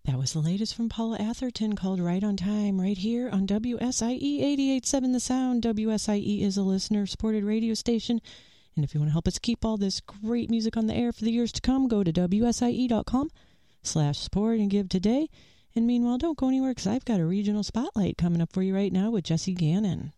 That was the latest from Paula Atherton called Right on Time, right here on WSIE 88.7 The Sound. WSIE is a listener-supported radio station, and if you want to help us keep all this great music on the air for the years to come, go to WSIE.com/support and give today. And meanwhile, don't go anywhere because I've got a regional spotlight coming up for you right now with Jesse Gannon.